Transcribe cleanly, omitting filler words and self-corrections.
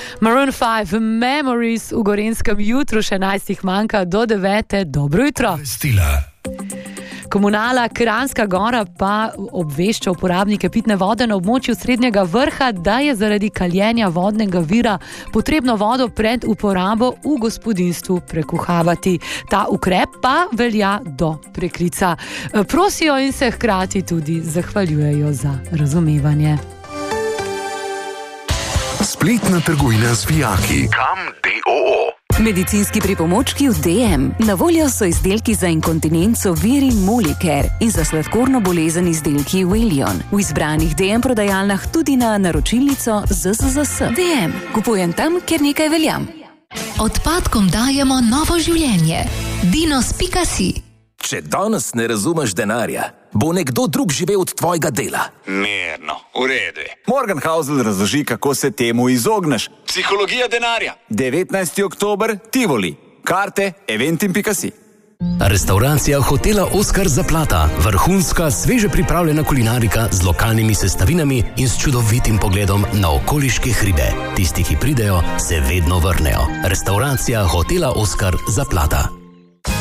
Maroon 5, Memories v Gorenjskem jutru, še 11 manjka do 9. Dobro jutro. Komunala Kranjska Gora pa obvešča uporabnike pitne vode na območju Srednjega Vrha, da je zaradi kaljenja vodnega vira potrebno vodo pred uporabo v gospodinjstvu prekuhavati. Ta ukrep pa velja do preklica. Prosijo in se hkrati tudi zahvaljujejo za razumevanje. Spletna trgovina z vijaki. Kam D.O.O. Medicinski pripomočki v DM. Na voljo so izdelki za inkontinenco Vir in Molicare in za sladkorno bolezen izdelki Velion. V izbranih DM prodajalnah tudi na naročilnico ZZZS. DM. Kupujem tam, kjer nekaj veljam. Odpadkom dajemo novo življenje. Dinos.si. Če danes ne razumeš denarja, bo nekdo drug živel od tvojega dela. Mirno, v redu. Morgan Housel razloži, kako se temu izogneš. Psihologija denarja. 19. oktober, Tivoli. Karte eventim.si. Restauracija hotela Oskar Zaplata. Vrhunska, sveže pripravljena kulinarika z lokalnimi sestavinami in s čudovitim pogledom na okoliške hribe. Tisti, ki pridejo, se vedno vrnejo. Restauracija hotela Oskar Zaplata.